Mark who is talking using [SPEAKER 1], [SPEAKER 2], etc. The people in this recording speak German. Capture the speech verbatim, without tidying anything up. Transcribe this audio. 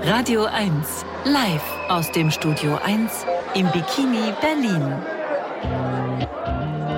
[SPEAKER 1] Radio eins, live aus dem Studio eins im Bikini Berlin.